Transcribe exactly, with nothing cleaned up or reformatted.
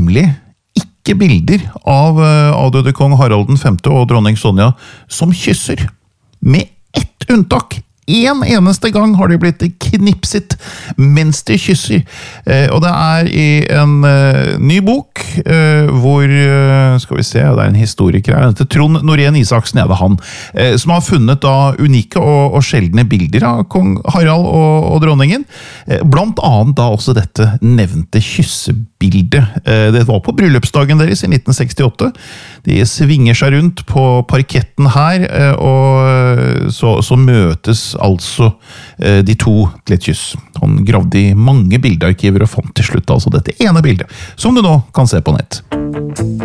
nemlig ikke bilder av avdøde kong Harald den femte og dronning Sonja som kysser. Med ett unntak. En eneste gang har de blitt knipset mens de kysser. Eh, og det er i en eh, ny bok, eh, hvor, eh, skal vi se, det er en historiker her, det Trond Norén Isaksen, er det han, eh, som har funnet da unike og, og sjeldne bilder av kong Harald og, og dronningen. Eh, blant annet da også dette nevnte kyssebildet. Eh, det var på bryllupsdagen deres i nitten sekstiåtte. De svinger seg rundt på parketten her, eh, og så, så møtes altså eh, de to til et kyss. Han gravde i mange bildearkiver og fant til slutt altså dette ene bildet, som du nå kan se på nett.